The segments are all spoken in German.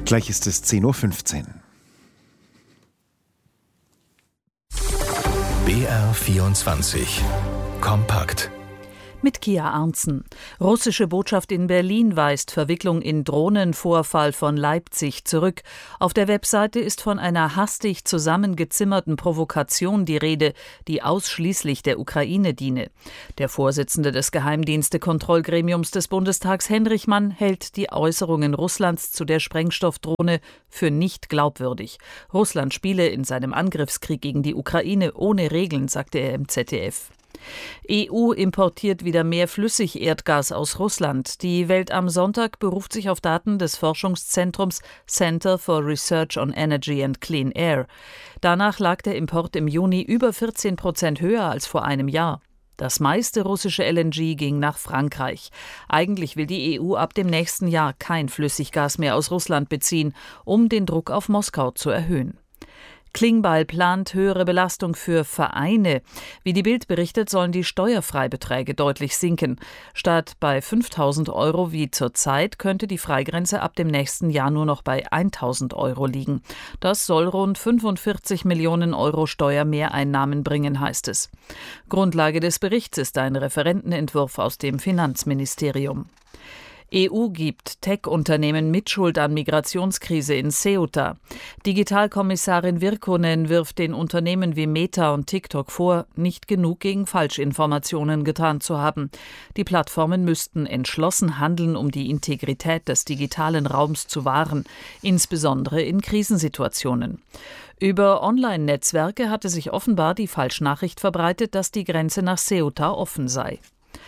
Gleich ist es 10:15 Uhr. BR24 Kompakt. Mit Kia Arntzen. Russische Botschaft in Berlin weist Verwicklung in Drohnenvorfall von Leipzig zurück. Auf der Webseite ist von einer hastig zusammengezimmerten Provokation die Rede, die ausschließlich der Ukraine diene. Der Vorsitzende des Geheimdienstekontrollgremiums des Bundestags, Henrich Mann, hält die Äußerungen Russlands zu der Sprengstoffdrohne für nicht glaubwürdig. Russland spiele in seinem Angriffskrieg gegen die Ukraine ohne Regeln, sagte er im ZDF. EU importiert wieder mehr Flüssigerdgas aus Russland. Die Welt am Sonntag beruft sich auf Daten des Forschungszentrums Center for Research on Energy and Clean Air. Danach lag der Import im Juni über 14% höher als vor einem Jahr. Das meiste russische LNG ging nach Frankreich. Eigentlich will die EU ab dem nächsten Jahr kein Flüssiggas mehr aus Russland beziehen, um den Druck auf Moskau zu erhöhen. Klingbeil plant höhere Belastung für Vereine. Wie die Bild berichtet, sollen die Steuerfreibeträge deutlich sinken. Statt bei 5.000 € wie zurzeit könnte die Freigrenze ab dem nächsten Jahr nur noch bei 1.000 € liegen. Das soll rund 45 Millionen € Steuermehreinnahmen bringen, heißt es. Grundlage des Berichts ist ein Referentenentwurf aus dem Finanzministerium. EU gibt Tech-Unternehmen Mitschuld an Migrationskrise in Ceuta. Digitalkommissarin Virkkunen wirft den Unternehmen wie Meta und TikTok vor, nicht genug gegen Falschinformationen getan zu haben. Die Plattformen müssten entschlossen handeln, um die Integrität des digitalen Raums zu wahren, insbesondere in Krisensituationen. Über Online-Netzwerke hatte sich offenbar die Falschnachricht verbreitet, dass die Grenze nach Ceuta offen sei.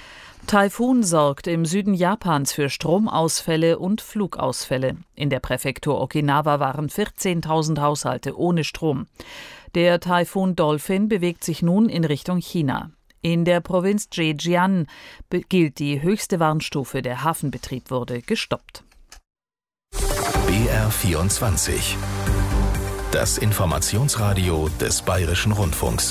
Taifun sorgt im Süden Japans für Stromausfälle und Flugausfälle. In der Präfektur Okinawa waren 14.000 Haushalte ohne Strom. Der Taifun Dolphin bewegt sich nun in Richtung China. In der Provinz Zhejiang gilt die höchste Warnstufe. Der Hafenbetrieb wurde gestoppt. BR24. Das Informationsradio des Bayerischen Rundfunks.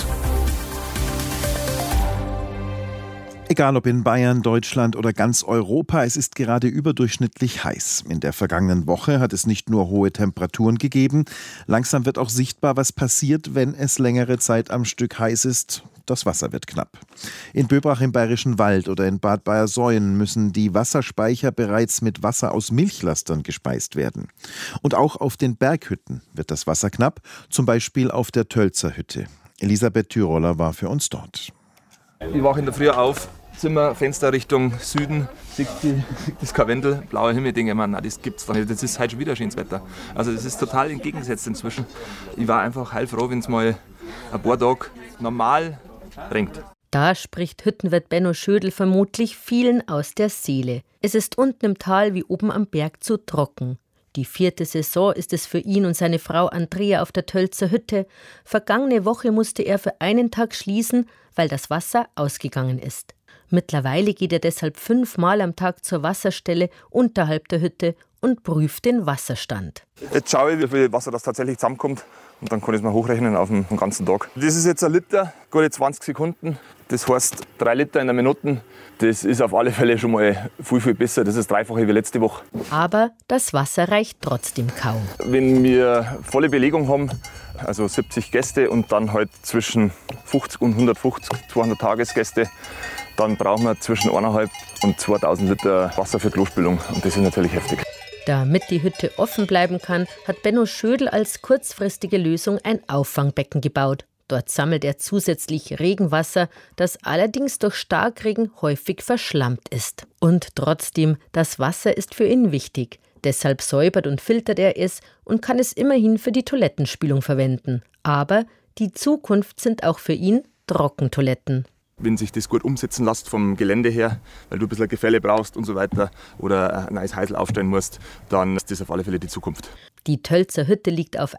Egal ob in Bayern, Deutschland oder ganz Europa, es ist gerade überdurchschnittlich heiß. In der vergangenen Woche hat es nicht nur hohe Temperaturen gegeben, langsam wird auch sichtbar, was passiert, wenn es längere Zeit am Stück heiß ist. Das Wasser wird knapp. In Böbrach im Bayerischen Wald oder in Bad Bayersoien müssen die Wasserspeicher bereits mit Wasser aus Milchlastern gespeist werden. Und auch auf den Berghütten wird das Wasser knapp, zum Beispiel auf der Tölzer Hütte. Elisabeth Tyroller war für uns dort. Ich wache in der Früh auf, Zimmer, Fenster Richtung Süden, sieht das Karwendel, blauer Himmel, denke ich mir, nein, das gibt's doch nicht, das ist heute schon wieder schönes Wetter. Also das ist total entgegengesetzt inzwischen. Ich war einfach heilfroh, wenn es mal ein paar Tage normal regnet. Da spricht Hüttenwirt Benno Schödel vermutlich vielen aus der Seele. Es ist unten im Tal wie oben am Berg zu trocken. Die 4. Saison ist es für ihn und seine Frau Andrea auf der Tölzer Hütte. Vergangene Woche musste er für einen Tag schließen, weil das Wasser ausgegangen ist. Mittlerweile geht er deshalb 5-mal am Tag zur Wasserstelle unterhalb der Hütte und prüft den Wasserstand. Jetzt schaue ich, wie viel Wasser das tatsächlich zusammenkommt und dann kann ich es mal hochrechnen auf den ganzen Tag. Das ist jetzt ein Liter, gute 20 Sekunden. Das heißt 3 Liter in der Minute. Das ist auf alle Fälle schon mal viel, viel besser. Das ist das Dreifache wie letzte Woche. Aber das Wasser reicht trotzdem kaum. Wenn wir volle Belegung haben, also 70 Gäste und dann halt zwischen 50 und 150, 200 Tagesgäste, dann brauchen wir zwischen 1,5 und 2.000 Liter Wasser für Klospülung. Und das ist natürlich heftig. Damit die Hütte offen bleiben kann, hat Benno Schödel als kurzfristige Lösung ein Auffangbecken gebaut. Dort sammelt er zusätzlich Regenwasser, das allerdings durch Starkregen häufig verschlammt ist. Und trotzdem, das Wasser ist für ihn wichtig. Deshalb säubert und filtert er es und kann es immerhin für die Toilettenspülung verwenden. Aber die Zukunft sind auch für ihn Trockentoiletten. Wenn sich das gut umsetzen lässt vom Gelände her, weil du ein bisschen Gefälle brauchst und so weiter oder ein neues Heisel aufstellen musst, dann ist das auf alle Fälle die Zukunft. Die Tölzer Hütte liegt auf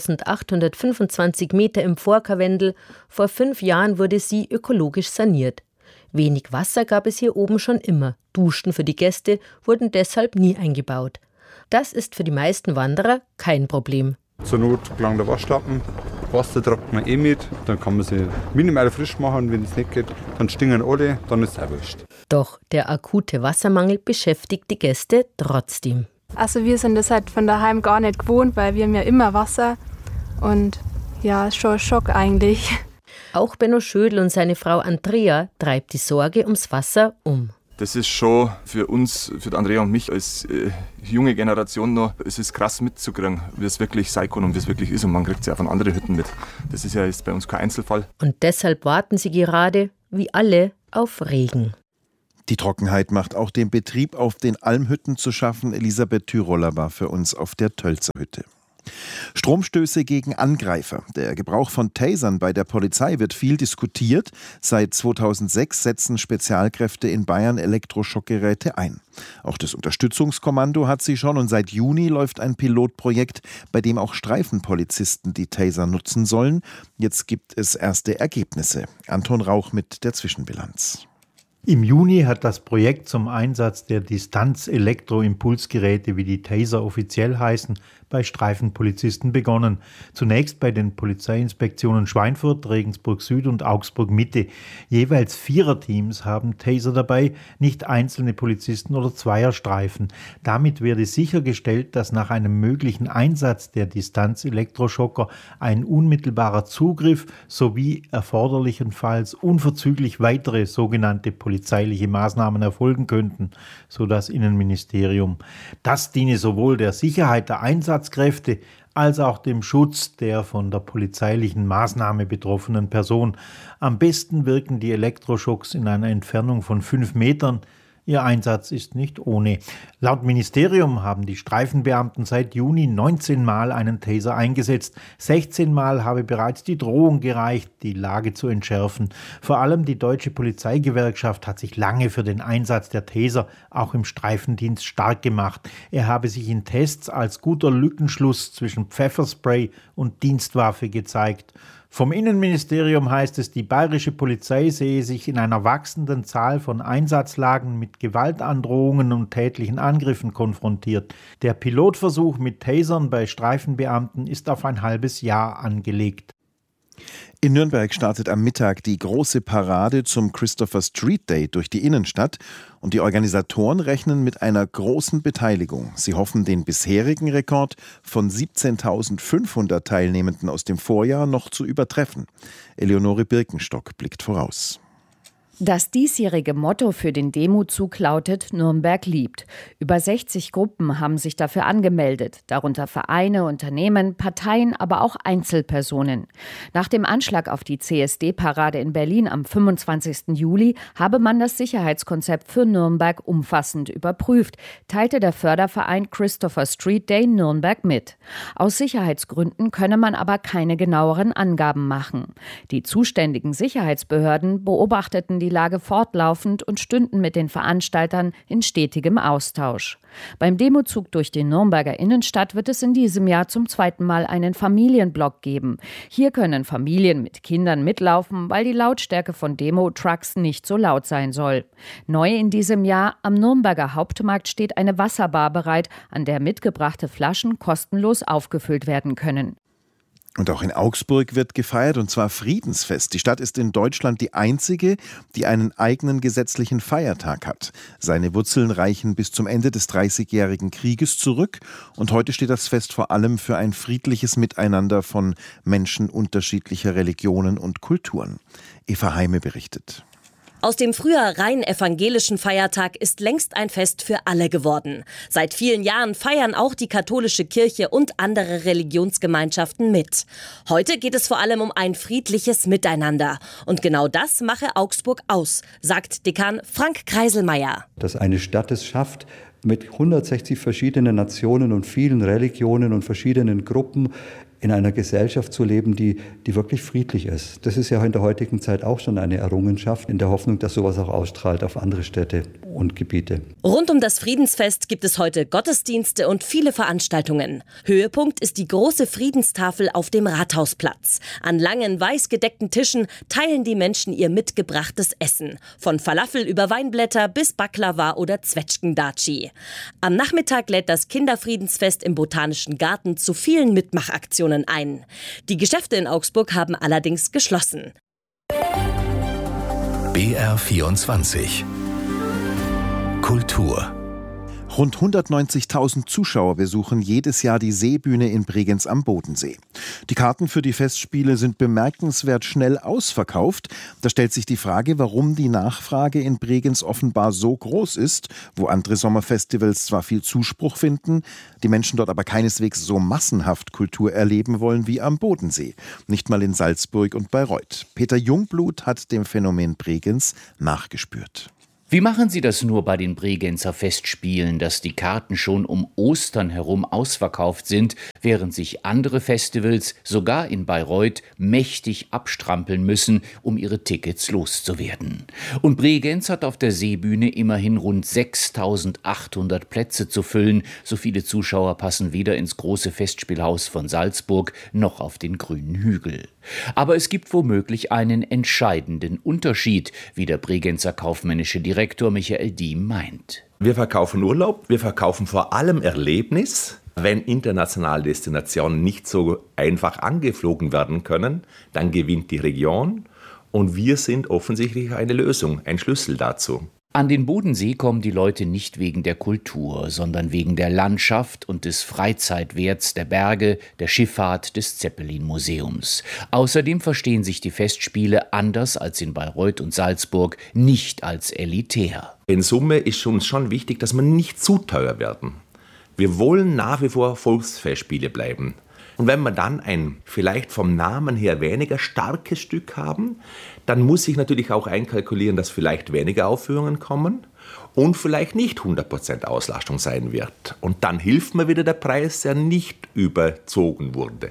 1825 Meter im Vorkarwendel. Vor 5 Jahren wurde sie ökologisch saniert. Wenig Wasser gab es hier oben schon immer. Duschen für die Gäste wurden deshalb nie eingebaut. Das ist für die meisten Wanderer kein Problem. Zur Not gelangt der Waschlappen, Wasser trägt man mit, dann kann man sie minimal frisch machen, wenn es nicht geht. Dann stingen alle, dann ist es auch wurscht. Doch der akute Wassermangel beschäftigt die Gäste trotzdem. Also wir sind das halt von daheim gar nicht gewohnt, weil wir haben ja immer Wasser und ja, ist schon ein Schock eigentlich. Auch Benno Schödl und seine Frau Andrea treibt die Sorge ums Wasser um. Das ist schon für uns, für Andrea und mich als junge Generation noch, es ist krass mitzukriegen, wie es wirklich sein kann und wie es wirklich ist. Und man kriegt es ja von anderen Hütten mit. Das ist ja jetzt bei uns kein Einzelfall. Und deshalb warten sie gerade, wie alle, auf Regen. Die Trockenheit macht auch dem Betrieb auf den Almhütten zu schaffen. Elisabeth Tyroller war für uns auf der Tölzer Hütte. Stromstöße gegen Angreifer. Der Gebrauch von Tasern bei der Polizei wird viel diskutiert. Seit 2006 setzen Spezialkräfte in Bayern Elektroschockgeräte ein. Auch das Unterstützungskommando hat sie schon und seit Juni läuft ein Pilotprojekt, bei dem auch Streifenpolizisten die Taser nutzen sollen. Jetzt gibt es erste Ergebnisse. Anton Rauch mit der Zwischenbilanz. Im Juni hat das Projekt zum Einsatz der Distanz-Elektroimpulsgeräte, wie die Taser offiziell heißen, bei Streifenpolizisten begonnen. Zunächst bei den Polizeiinspektionen Schweinfurt, Regensburg Süd und Augsburg Mitte. Jeweils 4er-Teams haben Taser dabei, nicht einzelne Polizisten oder Zweierstreifen. Damit werde sichergestellt, dass nach einem möglichen Einsatz der Distanz-Elektroschocker ein unmittelbarer Zugriff sowie erforderlichenfalls unverzüglich weitere sogenannte polizeiliche Maßnahmen erfolgen könnten, so das Innenministerium. Das diene sowohl der Sicherheit der Einsatzkräfte als auch dem Schutz der von der polizeilichen Maßnahme betroffenen Person. Am besten wirken die Elektroschocks in einer Entfernung von 5 Metern. Ihr Einsatz ist nicht ohne. Laut Ministerium haben die Streifenbeamten seit Juni 19 Mal einen Taser eingesetzt. 16 Mal habe bereits die Drohung gereicht, die Lage zu entschärfen. Vor allem die Deutsche Polizeigewerkschaft hat sich lange für den Einsatz der Taser auch im Streifendienst stark gemacht. Er habe sich in Tests als guter Lückenschluss zwischen Pfefferspray und Dienstwaffe gezeigt. Vom Innenministerium heißt es, die bayerische Polizei sehe sich in einer wachsenden Zahl von Einsatzlagen mit Gewaltandrohungen und tätlichen Angriffen konfrontiert. Der Pilotversuch mit Tasern bei Streifenbeamten ist auf ein halbes Jahr angelegt. In Nürnberg startet am Mittag die große Parade zum Christopher Street Day durch die Innenstadt und die Organisatoren rechnen mit einer großen Beteiligung. Sie hoffen, den bisherigen Rekord von 17.500 Teilnehmenden aus dem Vorjahr noch zu übertreffen. Eleonore Birkenstock blickt voraus. Das diesjährige Motto für den Demozug lautet Nürnberg liebt. Über 60 Gruppen haben sich dafür angemeldet, darunter Vereine, Unternehmen, Parteien, aber auch Einzelpersonen. Nach dem Anschlag auf die CSD-Parade in Berlin am 25. Juli habe man das Sicherheitskonzept für Nürnberg umfassend überprüft, teilte der Förderverein Christopher Street Day Nürnberg mit. Aus Sicherheitsgründen könne man aber keine genaueren Angaben machen. Die zuständigen Sicherheitsbehörden beobachteten die Lage fortlaufend und stünden mit den Veranstaltern in stetigem Austausch. Beim Demozug durch die Nürnberger Innenstadt wird es in diesem Jahr zum 2. Mal einen Familienblock geben. Hier können Familien mit Kindern mitlaufen, weil die Lautstärke von Demo-Trucks nicht so laut sein soll. Neu in diesem Jahr: am Nürnberger Hauptmarkt steht eine Wasserbar bereit, an der mitgebrachte Flaschen kostenlos aufgefüllt werden können. Und auch in Augsburg wird gefeiert, und zwar Friedensfest. Die Stadt ist in Deutschland die einzige, die einen eigenen gesetzlichen Feiertag hat. Seine Wurzeln reichen bis zum Ende des 30-jährigen Krieges zurück. Und heute steht das Fest vor allem für ein friedliches Miteinander von Menschen unterschiedlicher Religionen und Kulturen. Eva Heime berichtet. Aus dem früher rein evangelischen Feiertag ist längst ein Fest für alle geworden. Seit vielen Jahren feiern auch die katholische Kirche und andere Religionsgemeinschaften mit. Heute geht es vor allem um ein friedliches Miteinander. Und genau das mache Augsburg aus, sagt Dekan Frank Kreiselmeier. Dass eine Stadt es schafft, mit 160 verschiedenen Nationen und vielen Religionen und verschiedenen Gruppen in einer Gesellschaft zu leben, die wirklich friedlich ist. Das ist ja in der heutigen Zeit auch schon eine Errungenschaft, in der Hoffnung, dass sowas auch ausstrahlt auf andere Städte und Gebiete. Rund um das Friedensfest gibt es heute Gottesdienste und viele Veranstaltungen. Höhepunkt ist die große Friedenstafel auf dem Rathausplatz. An langen, weiß gedeckten Tischen teilen die Menschen ihr mitgebrachtes Essen. Von Falafel über Weinblätter bis Baklava oder Zwetschgendatschi. Am Nachmittag lädt das Kinderfriedensfest im Botanischen Garten zu vielen Mitmachaktionen ein. Die Geschäfte in Augsburg haben allerdings geschlossen. BR24 Kultur. Rund 190.000 Zuschauer besuchen jedes Jahr die Seebühne in Bregenz am Bodensee. Die Karten für die Festspiele sind bemerkenswert schnell ausverkauft. Da stellt sich die Frage, warum die Nachfrage in Bregenz offenbar so groß ist, wo andere Sommerfestivals zwar viel Zuspruch finden, die Menschen dort aber keineswegs so massenhaft Kultur erleben wollen wie am Bodensee. Nicht mal in Salzburg und Bayreuth. Peter Jungblut hat dem Phänomen Bregenz nachgespürt. Wie machen Sie das nur bei den Bregenzer Festspielen, dass die Karten schon um Ostern herum ausverkauft sind, während sich andere Festivals, sogar in Bayreuth, mächtig abstrampeln müssen, um ihre Tickets loszuwerden? Und Bregenz hat auf der Seebühne immerhin rund 6.800 Plätze zu füllen. So viele Zuschauer passen weder ins große Festspielhaus von Salzburg noch auf den grünen Hügel. Aber es gibt womöglich einen entscheidenden Unterschied, wie der Bregenzer kaufmännische Direktor Michael Diem meint. Wir verkaufen Urlaub, wir verkaufen vor allem Erlebnis. Wenn internationale Destinationen nicht so einfach angeflogen werden können, dann gewinnt die Region und wir sind offensichtlich eine Lösung, ein Schlüssel dazu. An den Bodensee kommen die Leute nicht wegen der Kultur, sondern wegen der Landschaft und des Freizeitwerts der Berge, der Schifffahrt, des Zeppelin-Museums. Außerdem verstehen sich die Festspiele anders als in Bayreuth und Salzburg nicht als elitär. In Summe ist uns schon wichtig, dass wir nicht zu teuer werden. Wir wollen nach wie vor Volksfestspiele bleiben. Und wenn wir dann ein vielleicht vom Namen her weniger starkes Stück haben, dann muss ich natürlich auch einkalkulieren, dass vielleicht weniger Aufführungen kommen und vielleicht nicht 100% Auslastung sein wird. Und dann hilft mir wieder der Preis, der nicht überzogen wurde.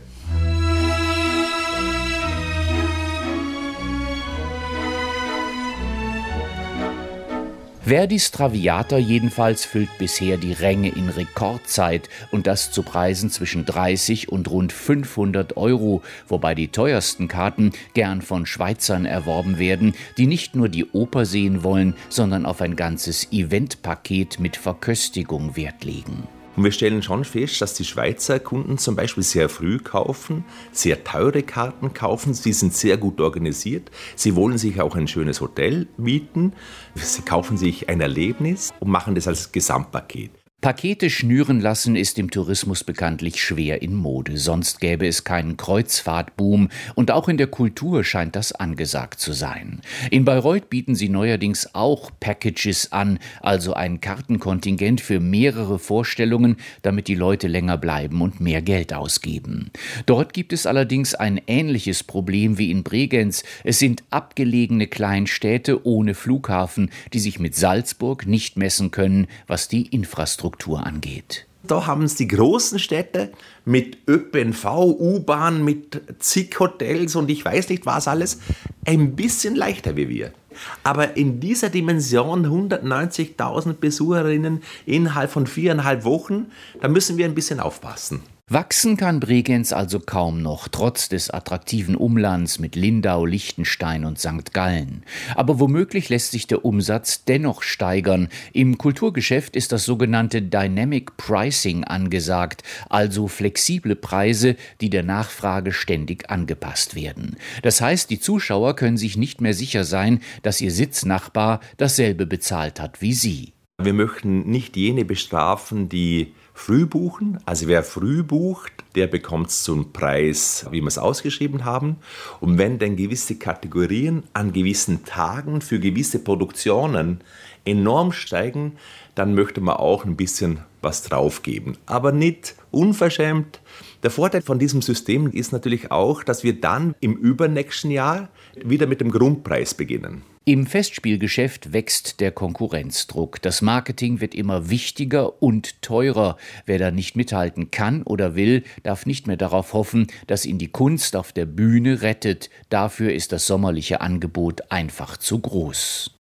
Verdis Traviata jedenfalls füllt bisher die Ränge in Rekordzeit und das zu Preisen zwischen 30 und rund 500 €, wobei die teuersten Karten gern von Schweizern erworben werden, die nicht nur die Oper sehen wollen, sondern auf ein ganzes Eventpaket mit Verköstigung Wert legen. Und wir stellen schon fest, dass die Schweizer Kunden zum Beispiel sehr früh kaufen, sehr teure Karten kaufen, sie sind sehr gut organisiert, sie wollen sich auch ein schönes Hotel mieten, sie kaufen sich ein Erlebnis und machen das als Gesamtpaket. Pakete schnüren lassen ist im Tourismus bekanntlich schwer in Mode, sonst gäbe es keinen Kreuzfahrtboom und auch in der Kultur scheint das angesagt zu sein. In Bayreuth bieten sie neuerdings auch Packages an, also ein Kartenkontingent für mehrere Vorstellungen, damit die Leute länger bleiben und mehr Geld ausgeben. Dort gibt es allerdings ein ähnliches Problem wie in Bregenz. Es sind abgelegene Kleinstädte ohne Flughafen, die sich mit Salzburg nicht messen können, was die Infrastruktur angeht. Da haben es die großen Städte mit ÖPNV, U-Bahn, mit zig Hotels und ich weiß nicht was alles, ein bisschen leichter wie wir. Aber in dieser Dimension 190.000 Besucherinnen innerhalb von 4,5 Wochen, da müssen wir ein bisschen aufpassen. Wachsen kann Bregenz also kaum noch, trotz des attraktiven Umlands mit Lindau, Liechtenstein und St. Gallen. Aber womöglich lässt sich der Umsatz dennoch steigern. Im Kulturgeschäft ist das sogenannte Dynamic Pricing angesagt, also flexible Preise, die der Nachfrage ständig angepasst werden. Das heißt, die Zuschauer können sich nicht mehr sicher sein, dass ihr Sitznachbar dasselbe bezahlt hat wie sie. Wir möchten nicht jene bestrafen, die früh buchen. Also wer früh bucht, der bekommt es zum Preis, wie wir es ausgeschrieben haben. Und wenn dann gewisse Kategorien an gewissen Tagen für gewisse Produktionen enorm steigen, dann möchte man auch ein bisschen was draufgeben. Aber nicht unverschämt. Der Vorteil von diesem System ist natürlich auch, dass wir dann im übernächsten Jahr wieder mit dem Grundpreis beginnen. Im Festspielgeschäft wächst der Konkurrenzdruck. Das Marketing wird immer wichtiger und teurer. Wer da nicht mithalten kann oder will, darf nicht mehr darauf hoffen, dass ihn die Kunst auf der Bühne rettet. Dafür ist das sommerliche Angebot einfach zu groß.